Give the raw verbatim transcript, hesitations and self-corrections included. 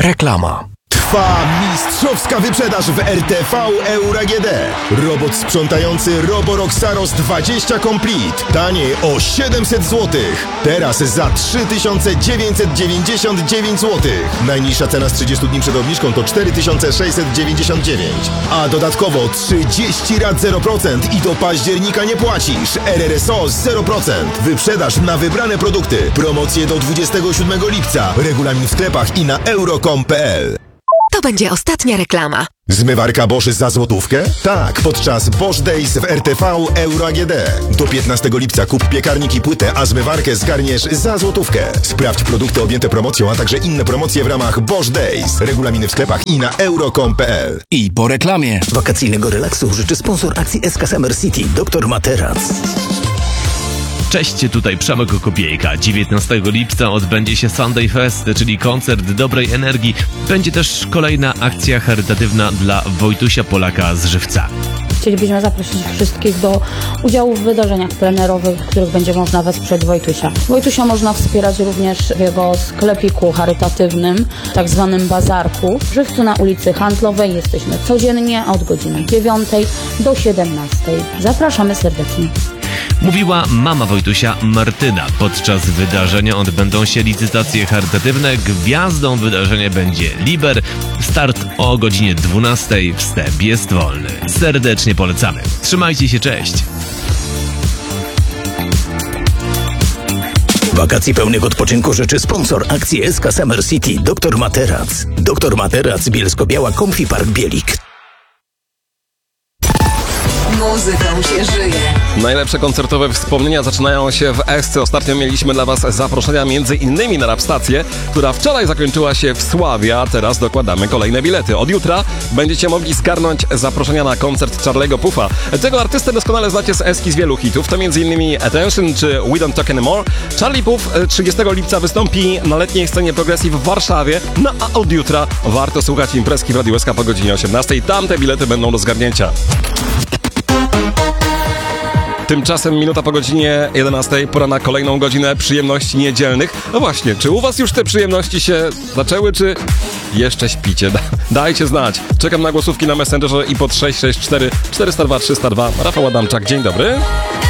Reklama. Trwa mistrzowska wyprzedaż w R T V Euro A G D. Robot sprzątający Roborock Saros dwadzieścia Complete. Taniej o siedemset złotych. Teraz za trzy tysiące dziewięćset dziewięćdziesiąt dziewięć złotych. Najniższa cena z trzydziestu dni przed obniżką to cztery tysiące sześćset dziewięćdziesiąt dziewięć. A dodatkowo trzydzieści rat zero procent i do października nie płacisz. R R S O zero procent. Wyprzedaż na wybrane produkty. Promocje do dwudziestego siódmego lipca. Regulamin w sklepach i na euro kropka com kropka p l. To będzie ostatnia reklama. Zmywarka Bosch za złotówkę? Tak, podczas Bosch Days w R T V Euro A G D. Do piętnastego lipca kup piekarnik i płytę, a zmywarkę zgarniesz za złotówkę. Sprawdź produkty objęte promocją, a także inne promocje w ramach Bosch Days. Regulaminy w sklepach i na euro kropka com kropka p l. I po reklamie. Wakacyjnego relaksu życzy sponsor akcji S K Summer City, doktor Materac. Cześć, tutaj Przemek Kopiejka. dziewiętnastego lipca odbędzie się Sunday Fest, czyli koncert dobrej energii. Będzie też kolejna akcja charytatywna dla Wojtusia Polaka z Żywca. Chcielibyśmy zaprosić wszystkich do udziału w wydarzeniach plenerowych, w których będzie można wesprzeć Wojtusia. Wojtusia można wspierać również w jego sklepiku charytatywnym, tak zwanym bazarku. W Żywcu na ulicy Handlowej jesteśmy codziennie od godziny dziewiątej do siedemnastej. Zapraszamy serdecznie. Mówiła mama Wojtusia, Martyna. Podczas wydarzenia odbędą się licytacje charytatywne. Gwiazdą wydarzenia będzie Liber. Start o godzinie dwunastej. Wstęp jest wolny. Serdecznie polecamy. Trzymajcie się, cześć! Wakacji pełnych odpoczynku życzy sponsor akcji S K Summer City, doktor Materac. doktor Materac, Bielsko-Biała, Comfy Park Bielik. Muzyką się żyje. Najlepsze koncertowe wspomnienia zaczynają się w Esce. Ostatnio mieliśmy dla Was zaproszenia między innymi na Rapstację, która wczoraj zakończyła się w Sławie, a teraz dokładamy kolejne bilety. Od jutra będziecie mogli zgarnąć zaproszenia na koncert Charlie'ego Puffa. Tego artystę doskonale znacie z Eski z wielu hitów, to między innymi Attention czy We Don't Talk Anymore. Charlie Puff trzydziestego lipca wystąpi na letniej scenie Progressive w Warszawie, no a od jutra warto słuchać imprezki w Radiu S K po godzinie osiemnastej. Tam te bilety będą do zgarnięcia. Tymczasem minuta po godzinie jedenastej, pora na kolejną godzinę przyjemności niedzielnych. No właśnie, czy u Was już te przyjemności się zaczęły, czy jeszcze śpicie? Da- dajcie znać. Czekam na głosówki na Messengerze i pod sześć sześć cztery cztery zero dwa trzy zero dwa. Rafał Adamczak, dzień dobry.